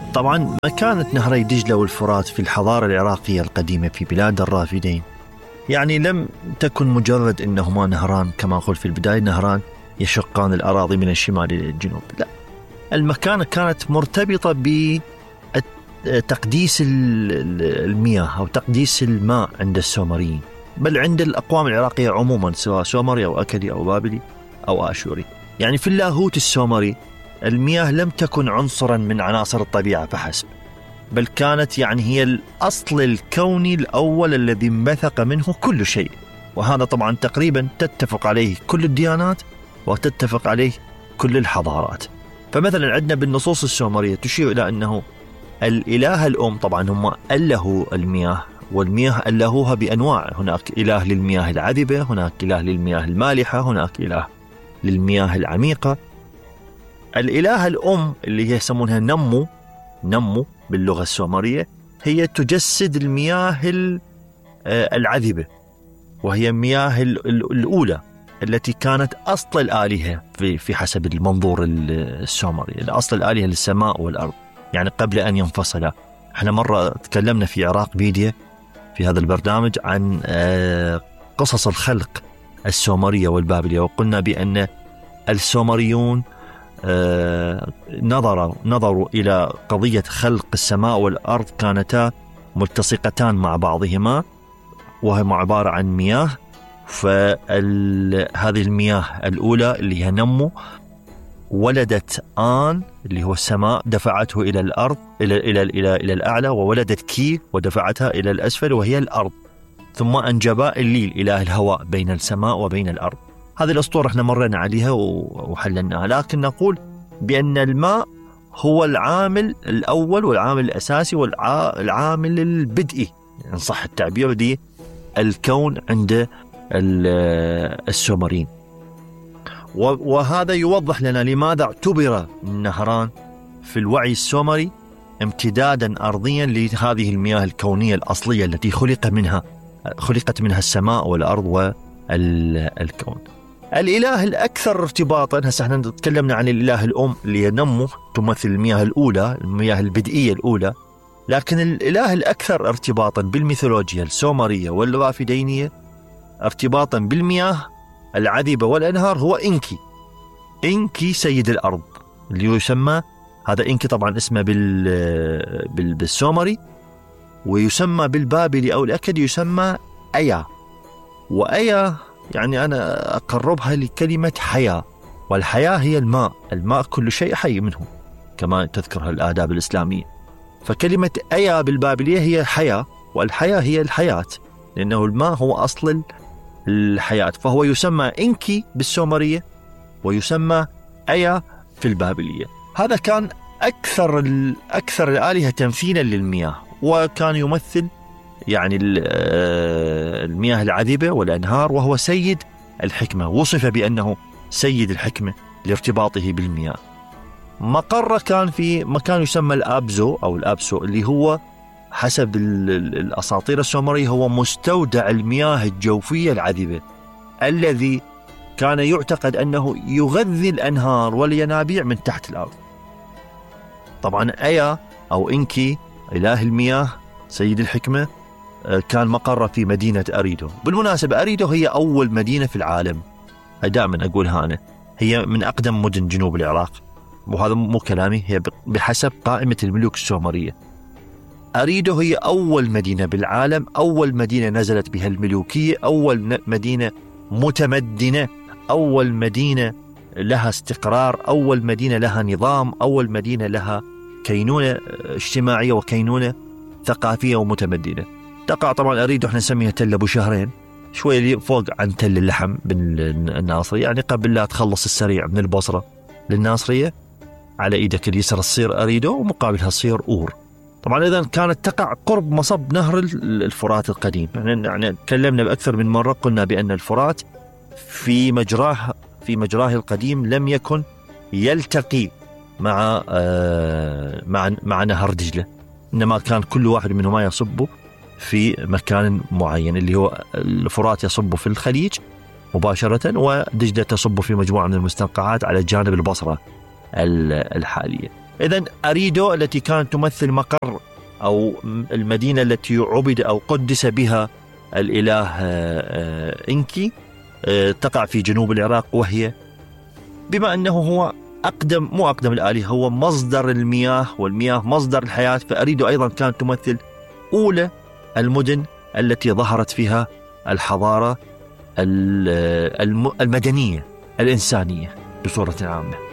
طبعا مكانة نهري دجلة والفرات في الحضارة العراقية القديمة في بلاد الرافدين يعني لم تكن مجرد إنهما نهران كما قلت في البداية، نهران يشقان الأراضي من الشمال إلى الجنوب. لا، المكانة كانت مرتبطة بتقديس المياه أو تقديس الماء عند السومريين، بل عند الأقوام العراقية عموما، سواء سومري أو أكدي أو بابلي أو آشوري. يعني في اللاهوت السومري المياه لم تكن عنصرا من عناصر الطبيعة فحسب، بل كانت يعني هي الأصل الكوني الأول الذي انبثق منه كل شيء. وهذا طبعا تقريبا تتفق عليه كل الديانات وتتفق عليه كل الحضارات. فمثلا عندنا بالنصوص السومرية تشير إلى أنه الإله الأم طبعا هم ألهوا المياه، والمياه ألهوها بأنواع، هناك إله للمياه العذبة، هناك إله للمياه المالحة، هناك إله للمياه العميقة. الإله الأم اللي هي يسمونها نمو باللغة السومرية هي تجسد المياه العذبة، وهي المياه الأولى التي كانت أصل الآلهة في حسب المنظور السومري، الأصل الآلهة للسماء والأرض، يعني قبل أن ينفصلا. احنا مرة تكلمنا في عراق بيديا في هذا البرنامج عن قصص الخلق السومرية والبابلية، وقلنا بأن السومريون نظروا إلى قضية خلق السماء والأرض، كانتا ملتصقتان مع بعضهما وهما عبارة عن مياه. فهذه المياه الأولى اللي هي نمو ولدت آن اللي هو السماء، دفعته إلى الأرض إلى الأعلى، وولدت كي ودفعتها إلى الأسفل وهي الأرض، ثم أنجبا الليل إله الهواء بين السماء وبين الأرض. هذه الأسطورة احنا مرينا عليها وحللناها، لكن نقول بأن الماء هو العامل الأول والعامل الأساسي والعامل البدئي إن صح التعبير دي الكون عند السومريين. وهذا يوضح لنا لماذا اعتبر النهران في الوعي السومري امتدادا أرضيا لهذه المياه الكونية الأصلية التي خلقت منها السماء والأرض والكون. الإله الأكثر ارتباطا، هسه احنا تكلمنا عن الإله الأم اللي هي نمو تمثل المياه الأولى، المياه البدئية الأولى، لكن الإله الأكثر ارتباطا بالميثولوجيا السومرية والرافدينية ارتباطا بالمياه العذبة والأنهار هو إنكي سيد الأرض، اللي يسمى هذا إنكي طبعا اسمه بالسومري، ويسمى بالبابلي أو الأكدي يسمى أيا. وأيا يعني أنا أقربها لكلمة حياة، والحياة هي الماء كل شيء حي منه كما تذكرها الآداب الإسلامية. فكلمة أيا بالبابلية هي حياة، والحياة هي الحياة، لأنه الماء هو أصل الحياة، فهو يسمى إنكي بالسومرية ويسمى أيا في البابلية. هذا كان أكثر الآلهة تمثيلا للمياه، وكان يمثل يعني المياه العذبة والأنهار، وهو سيد الحكمة، وصف بأنه سيد الحكمة لارتباطه بالمياه. مقره كان في مكان يسمى الأبزو أو الأبسو، اللي هو حسب الأساطير السومرية هو مستودع المياه الجوفية العذبة الذي كان يعتقد أنه يغذي الأنهار والينابيع من تحت الأرض. طبعا أيا أو إنكي إله المياه سيد الحكمة كان مقره في مدينة أريدو. بالمناسبة أريدو هي أول مدينة في العالم، دائما أقولها أنا، هي من أقدم مدن جنوب العراق، وهذا مو كلامي، هي بحسب قائمة الملوك السومرية. أريدو هي أول مدينة بالعالم، أول مدينة نزلت بها الملوكية، أول مدينة متمدنة، أول مدينة لها استقرار، أول مدينة لها نظام، أول مدينة لها كينونة اجتماعية وكينونة ثقافية ومتمدنة. تقع طبعا أريدو احنا نسميها تل أبو شهرين، شوية فوق عن تل اللحم بالناصرية، يعني قبل لا تخلص السريع من البصرة للناصرية على إيدك اليسرى تصير أريدو، ومقابلها تصير أور. طبعا إذا كانت تقع قرب مصب نهر الفرات القديم. يعني تكلمنا بأكثر من مرة، قلنا بأن الفرات في مجراه القديم لم يكن يلتقي مع نهر دجلة، إنما كان كل واحد منهما يصب في مكان معين، اللي هو الفرات يصب في الخليج مباشرة، ودجلة تصب في مجموعة من المستنقعات على جانب البصرة الحالية. إذن أريدو التي كانت تمثل مقر أو المدينة التي عبد أو قدس بها الإله إنكي تقع في جنوب العراق، وهي بما أنه هو مو أقدم الآلهة، هو مصدر المياه، والمياه مصدر الحياة، فأريد أيضا كانت تمثل أولى المدن التي ظهرت فيها الحضارة المدنية الإنسانية بصورة عامة.